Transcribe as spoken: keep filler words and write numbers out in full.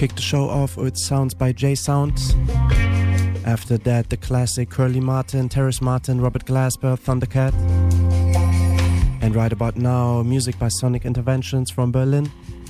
kicked the show off with sounds by J Sound. After that, the classic Curly Martin, Terrace Martin, Robert Glasper, Thundercat. And right about now, music by Sonic Interventions from Berlin.